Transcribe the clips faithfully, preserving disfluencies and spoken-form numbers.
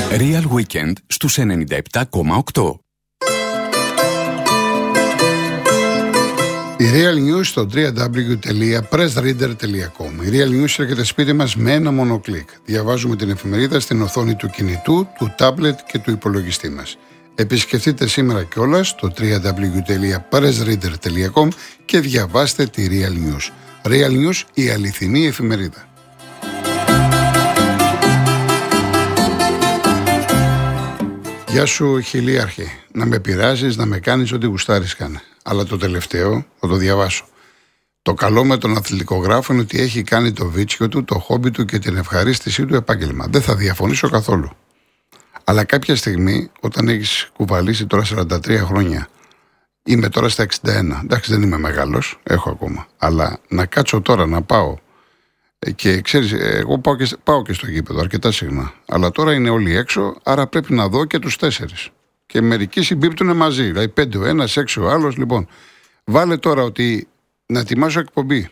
Real Weekend στους ενενήντα επτά κόμμα οκτώ. Η Real News στο double-u double-u double-u τελεία press reader τελεία com. Η Real News έρχεται σπίτι μας με ένα μόνο κλικ. Διαβάζουμε την εφημερίδα στην οθόνη του κινητού, του τάμπλετ και του υπολογιστή μας. Επισκεφτείτε σήμερα κιόλας το double-u double-u double-u τελεία press reader τελεία com και διαβάστε τη Real News. Real News, η αληθινή εφημερίδα. Γεια σου χιλίαρχε. Να με πειράζεις, να με κάνεις ό,τι γουστάρεις κάνε. Αλλά το τελευταίο θα το διαβάσω. Το καλό με τον αθλητικογράφο είναι ότι έχει κάνει το βίτσιο του, το χόμπι του και την ευχαρίστησή του επάγγελμα. Δεν θα διαφωνήσω καθόλου. Αλλά κάποια στιγμή, όταν έχεις κουβαλήσει τώρα σαράντα τρία χρόνια, είμαι τώρα στα εξήντα ένα. Εντάξει, δεν είμαι μεγάλος, έχω ακόμα. Αλλά να κάτσω τώρα να πάω. Και ξέρεις, εγώ πάω και, πάω και στο γήπεδο αρκετά συχνά. Αλλά τώρα είναι όλοι έξω, άρα πρέπει να δω και τους τέσσερις. Και μερικοί συμπίπτουν μαζί. Δηλαδή πέντε ο ένας, έξι ο άλλος. Λοιπόν, βάλε τώρα ότι να ετοιμάσω εκπομπή.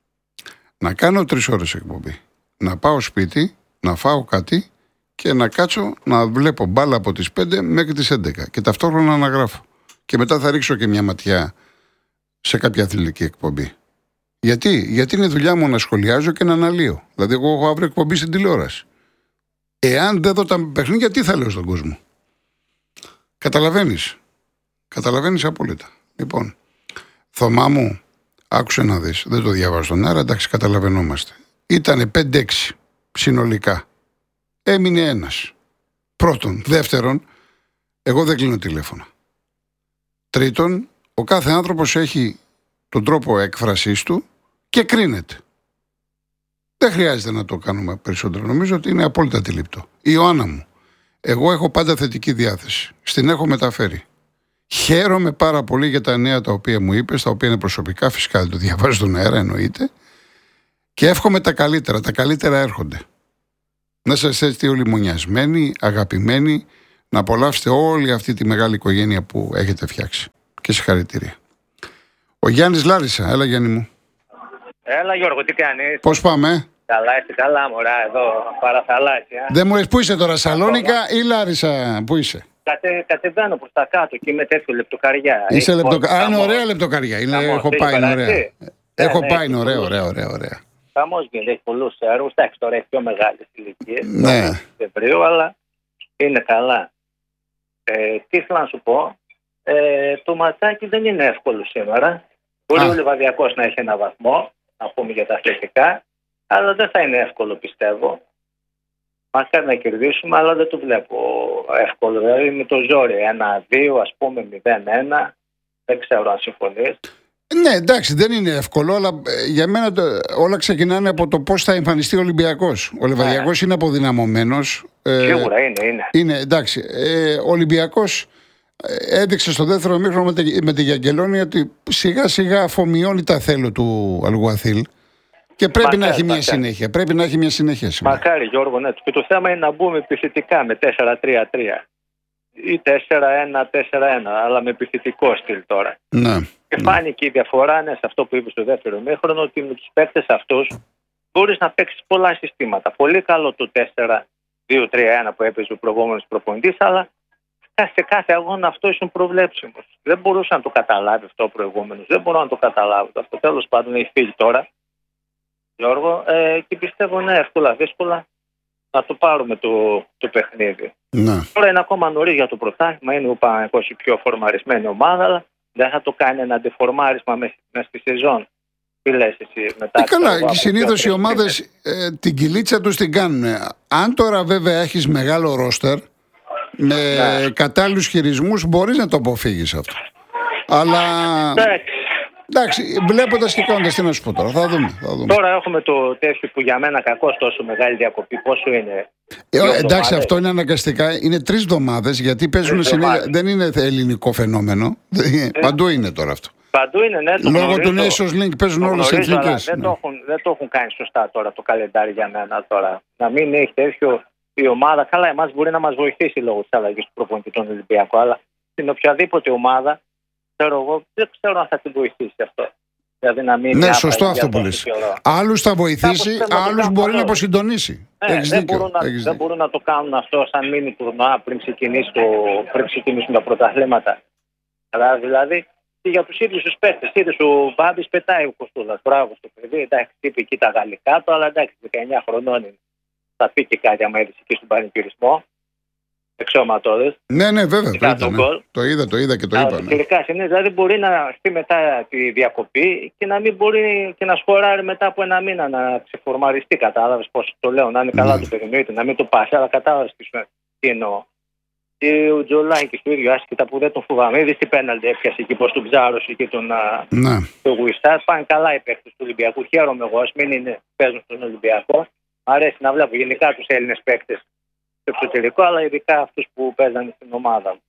Να κάνω τρεις ώρες εκπομπή. Να πάω σπίτι, να φάω κάτι και να κάτσω να βλέπω μπάλα από τις πέντε μέχρι τις έντεκα. Και ταυτόχρονα να γράφω. Και μετά θα ρίξω και μια ματιά σε κάποια αθλητική εκπομπή. Γιατί? Γιατί είναι δουλειά μου να σχολιάζω και να αναλύω. Δηλαδή, εγώ έχω αύριο εκπομπή στην τηλεόραση. Εάν δεν δω τα παιχνίδια, τι θα λέω στον κόσμο. Καταλαβαίνεις. Καταλαβαίνεις απόλυτα. Λοιπόν, Θωμά μου, άκουσε να δεις. Δεν το διαβάζω στον αέρα, εντάξει, καταλαβαίνόμαστε. Ήτανε πέντε έξι συνολικά. Έμεινε ένας. Πρώτον. Δεύτερον, εγώ δεν κλείνω τηλέφωνα. Τρίτον, ο κάθε άνθρωπος έχει τον τρόπο έκφρασής του και κρίνεται. Δεν χρειάζεται να το κάνουμε περισσότερο. Νομίζω ότι είναι απόλυτα αντιληπτό. Η Ιωάννα μου, εγώ έχω πάντα θετική διάθεση. Στην έχω μεταφέρει. Χαίρομαι πάρα πολύ για τα νέα τα οποία μου είπες, τα οποία είναι προσωπικά, φυσικά δεν το διαβάζω στον αέρα, εννοείται. Και εύχομαι τα καλύτερα. Τα καλύτερα έρχονται. Να είστε έτσι όλοι μονιασμένοι, αγαπημένοι, να απολαύσετε όλη αυτή τη μεγάλη οικογένεια που έχετε φτιάξει. Και συγχαρητήρια. Ο Γιάννης Λάρισα, έλα Γιάννη μου. Έλα Γιώργο, τι κάνεις? Πώς πάμε? Καλά, είσαι καλά μωρά, εδώ, παραθαλάσσια. Δεν μου λες πού είσαι τώρα, Σαλόνικα ή Λάρισα, πού είσαι? Κατε, κατεβαίνω προς τα κάτω και είμαι τέτοιο λεπτοκαριά. Είσαι λεπτοκαριά, α, είναι ωραία λεπτοκαριά, είναι, Χαμός, έχω πάει, είναι ωραία. ναι, Έχω ναι, πάει, είναι ωραία, πολλούς. ωραία, ωραία, ωραία. Χαμός γίνεται, έχει πολλούς έργους, εντάξει τώρα έχει πιο μεγάλες ηλικίες, Ναι. Δεκεμβρίου, αλλά είναι καλά. Ε, τι ήθελα να σου πω, ε, το ματσάκι δεν είναι εύκολο σήμερα. Μπορεί Α. ο Λιβαδιακός να έχει ένα βαθμό, να πούμε για τα αθλητικά, αλλά δεν θα είναι εύκολο πιστεύω. Μακάρι να κερδίσουμε, αλλά δεν το βλέπω εύκολο. Δηλαδή με το ζόρι, ένα δύο, ας πούμε μηδέν ένα, δεν ξέρω αν συμφωνείς. Ναι, εντάξει, δεν είναι εύκολο, αλλά ε, για μένα το, όλα ξεκινάνε από το πώς θα εμφανιστεί ο Ολυμπιακός. Ο Λιβαδιακός είναι αποδυναμωμένος. Ε, Σίγουρα είναι, είναι. Είναι, εντάξει. Ε, ο Ολυμπιακός ε, έδειξε στο δεύτερο ημίχρονο με, τη- με τη Γιαγγελόνη ότι σιγά σιγά αφομοιώνει τα θέλω του Αλγουαθίλ και πρέπει Μακάρι, να έχει μια μακάρι. συνέχεια. Πρέπει να έχει μια συνέχεια σήμερα. Μακάρι Γιώργο, ναι. Και το θέμα είναι να μπούμε επιθετικά με τέσσερα τρία τρία ή τέσσερα ένα τέσσερα ένα, αλλά με επιθετικό στυλ τώρα. Ναι. Και φάνηκε η διαφορά, ναι, σε αυτό που είπε στο δεύτερο ημίχρονο, ότι με τους παίκτες αυτούς μπορείς να παίξεις πολλά συστήματα. Πολύ καλό το τέσσερα δύο τρία ένα που έπαιζε ο προηγούμενος προπονητής, αλλά σε κάθε αγώνα αυτό ήσουν προβλέψιμος. Δεν μπορούσε να το καταλάβει αυτό ο προηγούμενος. Δεν μπορώ να το καταλάβω. Αυτό τέλος πάντων έχει φύγει τώρα, Γιώργο, ε, και πιστεύω ναι, εύκολα δύσκολα να το πάρουμε το, το παιχνίδι. Ναι. Τώρα είναι ακόμα νωρίς για το πρωτάθλημα, είναι ο Παναθηναϊκός η πιο φορμαρισμένη ομάδα, αλλά δεν θα το κάνει ένα αντιφορμάρισμα μέσα στη σεζόν. Τι λες εσύ μετά? Ε, καλά, από και συνήθως δύο, οι τρεις ομάδες ε, την κυλίτσα τους την κάνουν. Αν τώρα βέβαια έχεις μεγάλο ρόστερ με Ναι. κατάλληλους χειρισμούς μπορείς να το αποφύγεις αυτό. Αλλά μήνες. εντάξει, βλέποντας και κάνοντας, τι να σου πω τώρα, θα δούμε. Θα δούμε. Τώρα έχουμε το τέτοιο που για μένα κακώς τόσο μεγάλη διακοπή. Πόσο είναι? Ε, δύο εντάξει, εβδομάδες. αυτό είναι αναγκαστικά. Είναι τρεις εβδομάδες γιατί παίζουν Τρεις συνέχεια. εβδομάδες. Δεν είναι ελληνικό φαινόμενο. Παντού είναι τώρα αυτό. Παντού είναι, ναι. Το Λόγω του γνωρίζω. Nations Link παίζουν Το όλες οι γνωρίζω, αλλά εθνικές. Δεν, Ναι. το έχουν, δεν το έχουν κάνει σωστά τώρα το καλεντάρι για μένα τώρα. Να μην έχει τέτοιο η ομάδα. Καλά, εμάς μπορεί να μας βοηθήσει λόγω της αλλαγής του προπονητή των Ολυμπιακών, αλλά στην οποιαδήποτε ομάδα, ξέρω εγώ, δεν ξέρω αν θα την βοηθήσει αυτό. Δηλαδή να μην ναι, σωστό αυτό που λες. Άλλους θα βοηθήσει, άλλους μπορεί να αποσυντονίσει. Ναι, δεν, μπορούν να, δεν μπορούν να το κάνουν αυτό σαν μίνι τουρνουά πριν, πριν ξεκινήσουν τα πρωταθλήματα. Αλλά δηλαδή και για τους ίδιους τους παίκτες. Είδες, ο Μπάμπης πετάει ο Κοστούλας. Μπράβο στο παιδί. Εντάξει, είπε εκεί τα γαλλικά του, αλλά εντάξει, δεκαεννιά χρονών είναι. Θα πει και κάτι άμα έδειξε εκεί στον πανηγυρισμό. Εξώματώδες. Ναι, ναι, βέβαια. Το είδα, ναι. το είδα, το είδα και το είπα. Τελικά είναι, δηλαδή μπορεί να έρθει μετά τη διακοπή και να μην μπορεί και να σκοράρει μετά από ένα μήνα να ξεφορμαριστεί. Κατάλαβες πώς το λέω, να είναι καλά, ναι. Το περινοείται, να μην το πάσει, αλλά κατάλαβες τι εννοώ. Και ο Τζολάκης το ίδιο, άσχετα που δεν τον φοβάμαι. Είδες τι πέναλτι έπιασε εκεί, πώς τον ψάρωσε και τον ναι. το Γουιστάρ. Πάνε καλά οι παίκτες του Ολυμπιακού. Χαίρομαι εγώ, ας μην είναι, παίζουν στον Ολυμπιακό. Μ' αρέσει να βλέπω γενικά τους Έλληνες παίκτες στο εξωτερικό, αλλά ειδικά αυτούς που παίζανε στην ομάδα μου.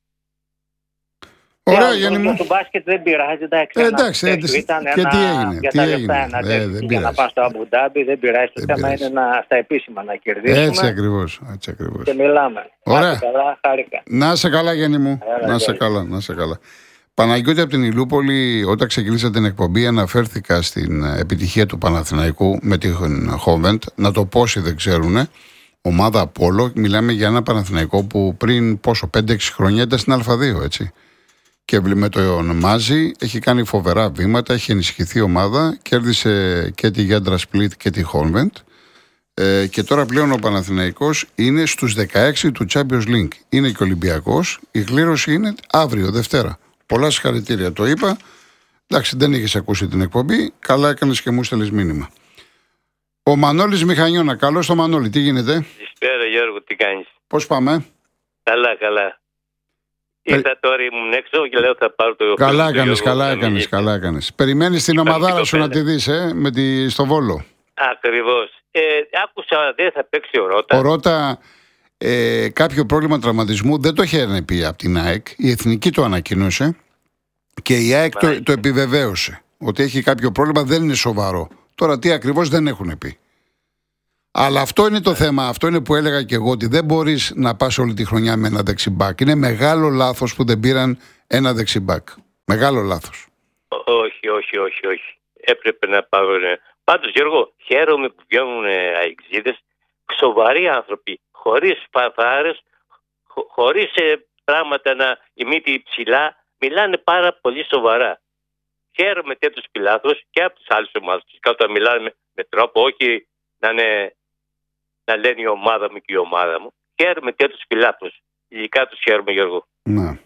Ωραία, Γιάννη μου. Το μπάσκετ δεν πειράζει, εντάξει. Ε, εντάξει, εντάξει. Ήταν και ένα, τι έγινε. για τι τα έγινε. λεφτά ένα ε, τέτοιο, για να πας στο Αμπουντάμπι, δεν πειράζει. Το θέμα είναι να, στα επίσημα να κερδίσουμε. Έτσι ακριβώς. Έτσι ακριβώς. Και μιλάμε. Ωραία. Καλά, χάρηκα. Να είσαι καλά, Γιάννη μου. Άρα, να είσαι καλά, να είσαι καλά. Παναγιώτη από την Ηλούπολη, όταν ξεκίνησα την εκπομπή, αναφέρθηκα στην επιτυχία του Παναθηναϊκού με την Χόβεντ. Να το πω όσοι δεν ξέρουν. Ομάδα Απόλλω, μιλάμε για ένα Παναθηναϊκό που πριν πόσο, πέντε έξι χρόνια ήταν στην Α2, έτσι. Και με τον Μάζι έχει κάνει φοβερά βήματα, έχει ενισχυθεί η ομάδα, κέρδισε και τη Γιάντρα Σπλίτ και τη Χόβεντ. Ε, και τώρα πλέον ο Παναθηναϊκός είναι στους δεκαέξι του Champions League. Είναι και Ολυμπιακός, η κλήρωση είναι αύριο, Δευτέρα. Πολλά συγχαρητήρια, το είπα. Εντάξει, δεν είχες ακούσει την εκπομπή, καλά έκανες και μου στέλνεις μήνυμα. Ο Μανώλης Μηχανιώνα, καλώς το Μανώλη, τι γίνεται? Καλησπέρα Γιώργο, τι κάνεις? Πώς πάμε? Καλά, καλά. Ήρθα τώρα, ήμουν έξω και λέω θα πάρω το... Καλά έκανες, καλά έκανες, καλά έκανες. Περιμένεις την ομαδάρα σου να τη δεις, ε, με τη... στο Βόλο. Ακριβώς. Ε, άκουσα δεν θα παίξει ο Ρώτα. Ο Ρώτα ε, κάποιο πρόβλημα τραυματισμού δεν το είχε πει από την ΑΕΚ. Η Εθνική το ανακοίνωσε και η ΑΕΚ το, το επιβεβαίωσε. Ότι έχει κάποιο πρόβλημα, δεν είναι σοβαρό. Τώρα τι ακριβώς δεν έχουν πει. Αλλά αυτό είναι το θέμα, αυτό είναι που έλεγα και εγώ, ότι δεν μπορείς να πας όλη τη χρονιά με ένα δεξιμπάκ. Είναι μεγάλο λάθος που δεν πήραν ένα δεξιμπάκ. Μεγάλο λάθος. Όχι, όχι, όχι, όχι. Έπρεπε να πάρουν. Πάντως Γιώργο, χαίρομαι που βγαίνουν αεξίδες, σοβαροί άνθρωποι, χωρίς φαφάρες, χω, χωρίς ε, πράγματα να η μύτη ψηλά, μιλάνε πάρα πολύ σοβαρά. Χαίρομαι τέτοιους πιλάθους και από τις άλλες ομάδες. Και όταν μιλάνε με, με τρόπο, όχι να, είναι, να λένε η ομάδα μου και η ομάδα μου. Χαίρομαι τέτοιους πιλάθους. Ειδικά τους χαίρομαι, Γιώργο. Ναι.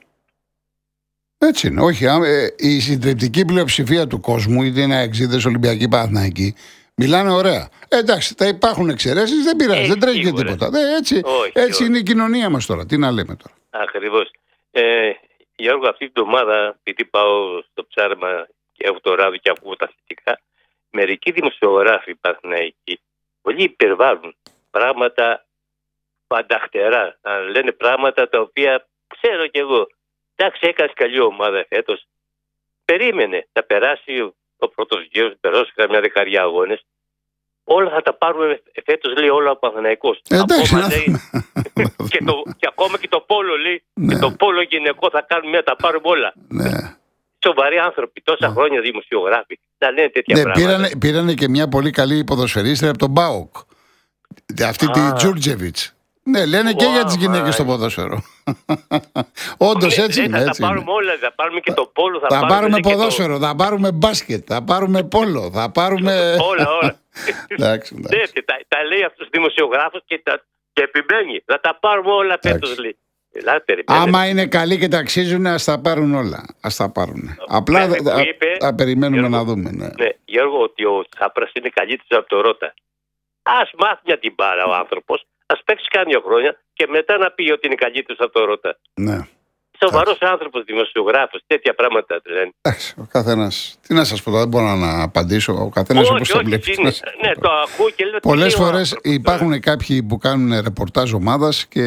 Έτσι είναι. Όχι, ε, η συντριπτική πλειοψηφία του κόσμου, είτε είναι αεξίδες, Ολυμπιακοί, Παναθηναϊκοί, μιλάνε ωραία. Ε, εντάξει, θα υπάρχουν εξαιρέσεις, δεν πειράζει, δεν τρέχει και τίποτα. Ε, έτσι όχι, έτσι όχι. είναι η κοινωνία μας τώρα. Τι να λέμε τώρα. Ακριβώς. Ε, Γιώργο, αυτή την εβδομάδα, επειδή πάω στο ψάρεμα και έχω το ράδιο και ακούω τα θετικά, μερικοί δημοσιογράφοι υπάρχουν εκεί. Πολλοί υπερβάλλουν πράγματα πανταχτερά. Να λένε πράγματα τα οποία ξέρω κι εγώ. Εντάξει, έκανε καλή ομάδα φέτος. Περίμενε να περάσει ο πρώτος γύρος, περάσει καμιά δεκαριά αγώνες. Όλα θα τα πάρουμε φέτος, λέει, όλα ο Παναθηναϊκός. Εντάξει, ακόμα, λέει, και, το, και ακόμα και το πόλο, λέει, ναι. Και το πόλο γυναικό θα κάνουμε, θα τα πάρουμε όλα. Ναι. Σοβαροί άνθρωποι, τόσα ναι. χρόνια δημοσιογράφοι, να λένε τέτοια ναι, πράγματα. Πήρανε, πήρανε και μια πολύ καλή ποδοσφαιρίστρια από τον Μπάουκ. Αυτή ah. τη Τζούρτζεβιτς. Ναι, λένε wow, και για τις γυναίκες στο ποδόσφαιρο. Όντως ναι, έτσι ναι, είναι. Θα έτσι τα πάρουμε είναι. όλα, θα πάρουμε και το πόλο. Θα, θα πάρουμε, πάρουμε ποδόσφαιρο, το... θα πάρουμε μπάσκετ, θα πάρουμε πόλο, θα πάρουμε... όλα, όλα. εντάξει, εντάξει. Ναι, τα, τα λέει αυτός ο δημοσιογράφος και, τα, και επιμένει. Θα τα πάρουμε όλα φέτος, λέει. Άμα είναι καλοί και τα αξίζουν, ας τα πάρουν όλα. Ας τα πάρουν. Απλά θα περιμένουμε Γιώργο, να δούμε. Ναι. Ναι, Γιώργο, ότι ο Τσάπρας είναι καλύτερος από το Ρώτα. Ας μάθει για την μπάλα ο άνθρωπος, ας παίξει κάμια χρόνια και μετά να πει ότι είναι καλύτερος από το Ρώτα. Ναι. Σοβαρός άνθρωπος, δημοσιογράφος, τέτοια πράγματα λένε. Εντάξει, ο καθένας. Τι να σας πω, δεν μπορώ να απαντήσω. Ο καθένας όπως το βλέπει. Ναι, το ακούω και λέω. Πολλές φορές υπάρχουν κάποιοι που κάνουν ρεπορτάζ ομάδας και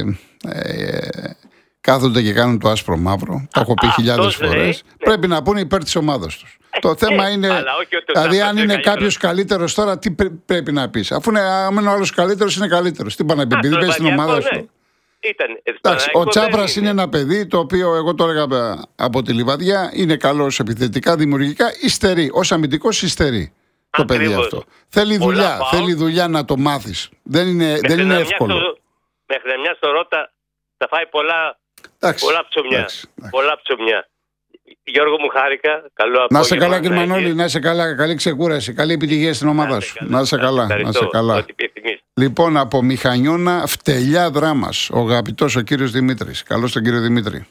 ε, κάθονται και κάνουν το άσπρο μαύρο. Το έχω πει χιλιάδες φορές. Ναι. Πρέπει να πούνε υπέρ της ομάδας τους. Ε, το θέμα ε, είναι. Δηλαδή, αν είναι κάποιος καλύτερος τώρα, τι πρέ, πρέπει να πεις. Αφού είναι ο άλλος καλύτερος, είναι καλύτερος. Τι πάνε να πει, επειδή παίζει στην ομάδα σου. Ήταν. Εντάξει, ο Τσάπρας είναι ένα παιδί το οποίο εγώ το έλεγα από τη Λιβαδιά. Είναι καλός επιθετικά, δημιουργικά, υστερεί. Ως αμυντικός υστερεί το παιδί αυτό. Θέλει Πολλά δουλειά, πάω. θέλει δουλειά να το μάθεις. Δεν είναι, δεν είναι εύκολο. Στο, μέχρι να μια στο Ρότα θα φάει πολλά, εντάξει, πολλά ψωμιά. εντάξει, εντάξει. Πολλά ψωμιά. Γιώργο μου, χάρηκα. Καλό απόγευμα. Να είσαι καλά, κύριε Μανώλη, να είσαι καλά. Καλή ξεκούραση. Καλή επιτυχία στην ομάδα σου. Να είσαι καλά. Να είσαι καλά. Λοιπόν, από Μηχανιώνα, Φτελιά Δράμας, ο αγαπητός ο κύριος Δημήτρης. Καλώς τον κύριο Δημήτρη.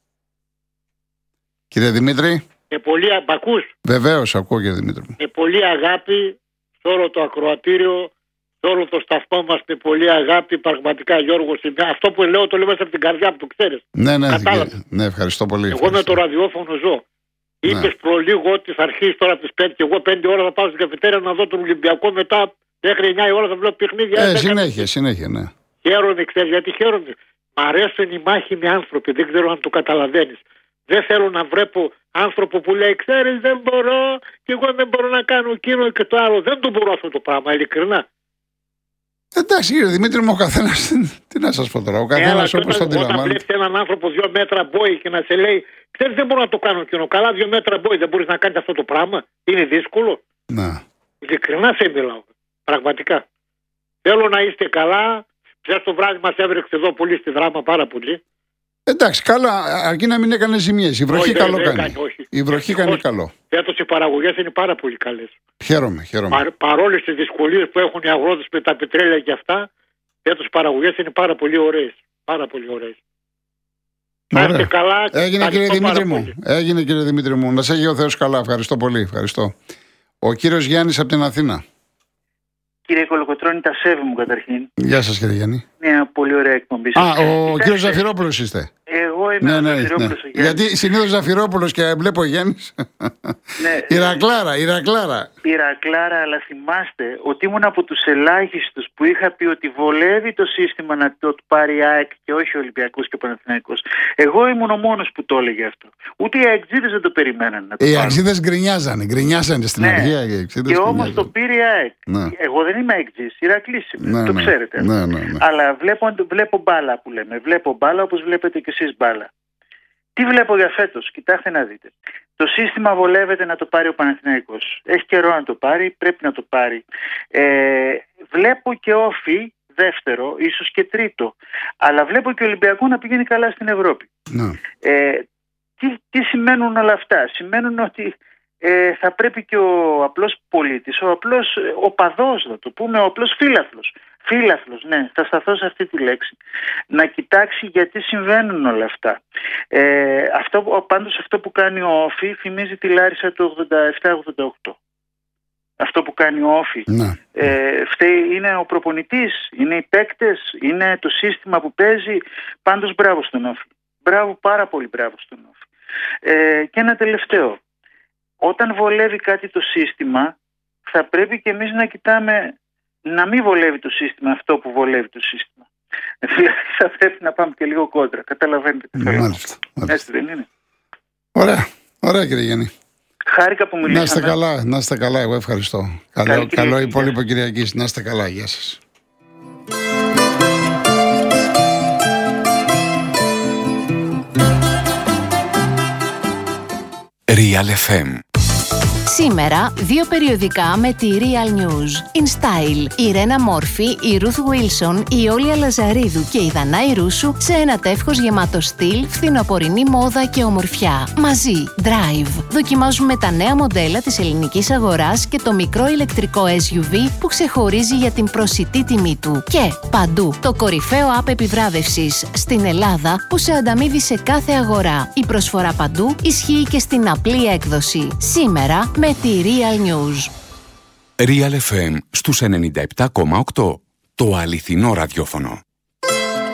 Κύριε Δημήτρη. Με πολύ ακούς. Βεβαίως, ακούω κύριε Δημήτρη. Με πολύ αγάπη, σε όλο το ακροατήριο, σε όλο το σταθμό μας, με πολύ αγάπη, πραγματικά Γιώργο. Αυτό που λέω το λέω μέσα από την καρδιά που το ξέρεις. Ναι, ναι, ναι, ευχαριστώ πολύ. Εγώ ευχαριστώ. με το ραδιόφωνο ζω. Ναι. Είπες προλίγο ότι θα αρχίσει τώρα από τις πέντε και εγώ πέντε ώρα θα πάω στην καφετέρια να δω τον Ολυμπιακό, μετά μέχρι εννιά η ώρα θα βλέπω παιχνίδια. Ε, συνέχεια, συνέχεια, ναι. Χαίρομαι, ξέρεις γιατί χαίρομαι. Μ' αρέσουν οι μάχημοι άνθρωποι, δεν ξέρω αν το καταλαβαίνεις. Δεν θέλω να βλέπω άνθρωπο που λέει ξέρεις δεν μπορώ και εγώ δεν μπορώ να κάνω εκείνο και το άλλο. Δεν το μπορώ αυτό το πράγμα, ειλικρινά. Εντάξει κύριε Δημήτρη μου, ο καθένας, τι να σας πω τώρα, ο καθένας όπως το αντιλαμβάνεται. Όταν βλέπεις έναν άνθρωπο δύο μέτρα μπόι και να σε λέει ξέρεις δεν μπορώ να το κάνω εκείνο, καλά δύο μέτρα μπόι δεν μπορείς να κάνεις αυτό το πράγμα, είναι δύσκολο. Να. Ειλικρινά σε μιλάω, πραγματικά. Θέλω να είστε καλά, ξέρεις το βράδυ μας έβρεξε εδώ πολύ στη Δράμα, πάρα πολύ. Εντάξει, καλά, αρκεί να μην έκανε ζημιές. Η βροχή όχι, καλό δεν, κάνει. δεν κάνει Η βροχή κάνει όχι. καλό. Φέτος οι παραγωγές είναι πάρα πολύ καλές. Χαίρομαι, χαίρομαι. Πα, παρόλες τις δυσκολίες που έχουν οι αγρότες με τα πετρέλαια και αυτά, φέτος οι παραγωγές είναι πάρα πολύ ωραίες. Πάρα πολύ ωραίες. Να είστε καλά. Έγινε κύριε Δημήτρη μου. Έγινε κύριε Δημήτρη μου. Να σε έχει ο Θεός καλά. Ευχαριστώ πολύ. Ευχαριστώ. Ο κύριος Γιάννης από την Αθήνα. Κύριε Κολοκοτρώνη, τα σέβη μου καταρχήν. Γεια σας κύριε Γιάννη. Μια πολύ ωραία εκπομπή. Α, ο κύριος Ζαφυρόπουλος είστε. Εγώ είμαι ναι, ο ναι, Ζαφυρόπουλος. Ναι. Γιατί συνήθως Ζαφυρόπουλος και βλέπω Γιάννης. Ναι. Ηρακλάρα, Ηρακλάρα. Ηρακλάρα, αλλά θυμάστε ότι ήμουν από τους ελάχιστους που είχα πει ότι βολεύει το σύστημα να το πάρει ΑΕΚ και όχι Ολυμπιακός και Παναθηναϊκός. Εγώ ήμουν ο μόνος που το έλεγε αυτό. Ούτε οι αεξίδες δεν το περιμέναν να το οι πάρουν. Οι αεξίδες γκρινιάζανε, γκρινιάζανε στην ναι. αρχή. Και όμως το πήρε η ΑΕΚ. Ναι. Εγώ δεν είμαι αεξής, Ηρακλής είμαι, ναι, το ναι. ξέρετε. Ναι, ναι, ναι. Αλλά βλέπω, βλέπω μπάλα που λέμε. Βλέπω μπάλα όπως βλέπετε και εσείς μπάλα. Τι βλέπω για φέτος, κοιτάξτε να δείτε. Το σύστημα βολεύεται να το πάρει ο Παναθηναϊκός. Έχει καιρό να το πάρει, πρέπει να το πάρει. Ε, βλέπω και Όφη δεύτερο, ίσως και τρίτο. Αλλά βλέπω και Ολυμπιακό να πηγαίνει καλά στην Ευρώπη. Ναι. Ε, τι, τι σημαίνουν όλα αυτά? Σημαίνουν ότι ε, θα πρέπει και ο απλός πολίτης, ο απλός οπαδός, να το πούμε, ο απλός φίλαθλος, φίλαθλος, ναι, θα σταθώ σε αυτή τη λέξη, να κοιτάξει γιατί συμβαίνουν όλα αυτά. Ε, αυτό πάντως αυτό που κάνει ο Όφη θυμίζει τη Λάρισα του ογδόντα επτά ογδόντα οκτώ. Αυτό που κάνει ο Όφη. Ναι. Ε, φταίει, είναι ο προπονητής, είναι οι παίκτες, είναι το σύστημα που παίζει. Πάντως μπράβο στον Όφη. Μπράβο, πάρα πολύ μπράβο στον Όφη. Ε, και ένα τελευταίο. Όταν βολεύει κάτι το σύστημα, θα πρέπει και εμείς να κοιτάμε να μην βολεύει το σύστημα αυτό που βολεύει το σύστημα. Δηλαδή θα πρέπει να πάμε και λίγο κόντρα. Καταλαβαίνετε τι θέλω. Μάλιστα, μάλιστα. Έτσι δεν είναι? Ωραία, ωραία κύριε Γιάννη. Χάρηκα που μιλήσαμε. Να είστε καλά, να είστε καλά, εγώ ευχαριστώ. Καλό, καλό υπόλοιπο Κυριακής, να είστε καλά, γεια σας. Real εφ εμ. Σήμερα, δύο περιοδικά με τη Real News. In Style, η Ρένα Μόρφη, η Ruth Wilson, η Όλια Λαζαρίδου και η Δανάη Ρούσου σε ένα τεύχος γεμάτο στυλ, φθινοπορεινή μόδα και ομορφιά. Μαζί, Drive. Δοκιμάζουμε τα νέα μοντέλα της ελληνικής αγοράς και το μικρό ηλεκτρικό ες γιου βι που ξεχωρίζει για την προσιτή τιμή του. Και παντού, το κορυφαίο app επιβράβευσης στην Ελλάδα που σε ανταμείβει σε κάθε αγορά. Η προσφορά παντού ισχύει και στην απλή έκδοση. Σήμερα, με τη Real News. Real εφ εμ στους ενενήντα επτά κόμμα οκτώ. Το αληθινό ραδιόφωνο.